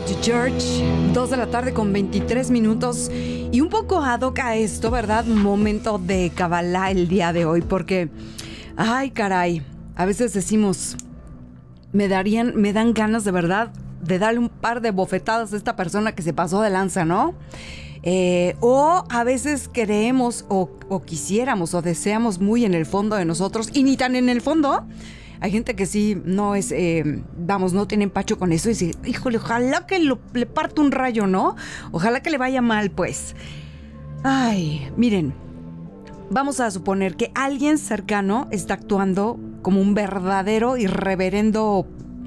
to Church, 2 de la tarde con 23 minutos. Y un poco ad hoc a esto, ¿verdad? Momento de Kabbalah el día de hoy, porque, ay caray, a veces decimos, me dan ganas de verdad de darle un par de bofetadas a esta persona que se pasó de lanza, ¿no? O a veces creemos o quisiéramos o deseamos muy en el fondo de nosotros, y ni tan en el fondo. Hay gente que sí no es, no tiene empacho con eso y dice, híjole, ojalá que le parte un rayo, ¿no? Ojalá que le vaya mal, pues. Ay, miren, vamos a suponer que alguien cercano está actuando como un verdadero y reverendo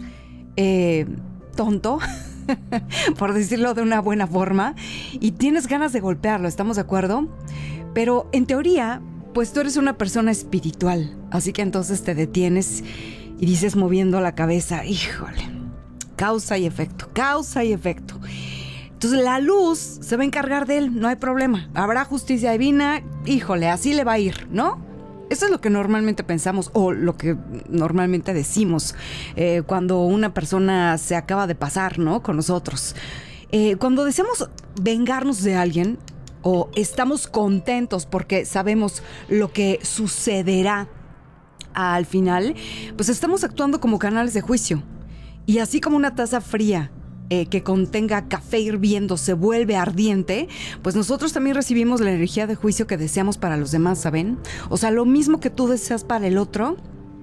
tonto, por decirlo de una buena forma, y tienes ganas de golpearlo, ¿estamos de acuerdo? Pero en teoría, pues tú eres una persona espiritual, así que entonces te detienes y dices moviendo la cabeza, híjole, causa y efecto, causa y efecto. Entonces la luz se va a encargar de él, no hay problema, habrá justicia divina, híjole, así le va a ir, ¿no? Eso es lo que normalmente pensamos o lo que normalmente decimos cuando una persona se acaba de pasar, ¿no? Con nosotros. Cuando deseamos vengarnos de alguien o estamos contentos porque sabemos lo que sucederá al final, pues estamos actuando como canales de juicio. Y así como una taza fría que contenga café hirviendo se vuelve ardiente, pues nosotros también recibimos la energía de juicio que deseamos para los demás, ¿saben? O sea, lo mismo que tú deseas para el otro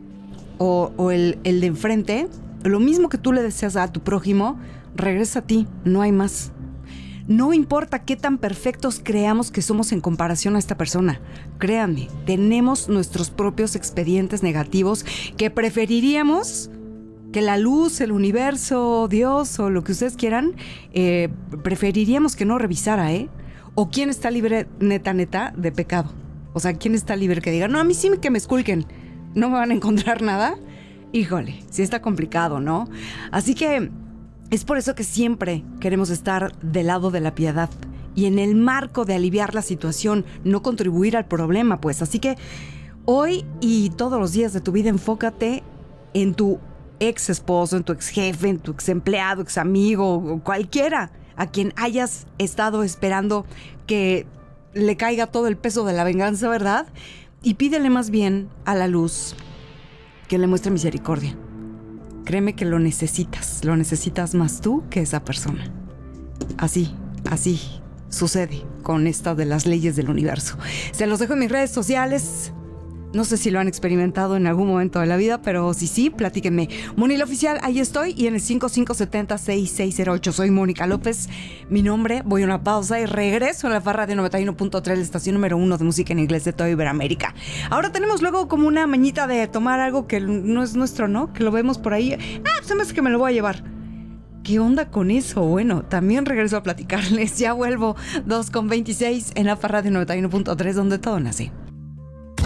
o el de enfrente, lo mismo que tú le deseas a tu prójimo, regresa a ti, no hay más. No importa qué tan perfectos creamos que somos en comparación a esta persona. Créanme, tenemos nuestros propios expedientes negativos que preferiríamos que la luz, el universo, Dios o lo que ustedes quieran, preferiríamos que no revisara, ¿eh? O quién está libre, neta, de pecado. O sea, quién está libre que diga, no, a mí sí que me esculquen, no me van a encontrar nada. Híjole, sí está complicado, ¿no? Así que es por eso que siempre queremos estar del lado de la piedad y en el marco de aliviar la situación, no contribuir al problema, pues. Así que hoy y todos los días de tu vida enfócate en tu ex esposo, en tu ex jefe, en tu ex empleado, ex amigo, o cualquiera a quien hayas estado esperando que le caiga todo el peso de la venganza, ¿verdad? Y pídele más bien a la luz que le muestre misericordia. Créeme que lo necesitas más tú que esa persona. Así sucede con esta de las leyes del universo. Se los dejo en mis redes sociales. No sé si lo han experimentado en algún momento de la vida, pero si sí, platíquenme. Monil Oficial, ahí estoy, y en el 5570-6608. Soy Mónica López, mi nombre. Voy a una pausa y regreso a la Farra de 91.3, la estación número 1 de música en inglés de toda Iberoamérica. Ahora tenemos luego como una mañita de tomar algo que no es nuestro, ¿no? Que lo vemos por ahí. Pues se me hace que me lo voy a llevar. ¿Qué onda con eso? Bueno, también regreso a platicarles. Ya vuelvo 2:26 en la Farra de 91.3, donde todo nace.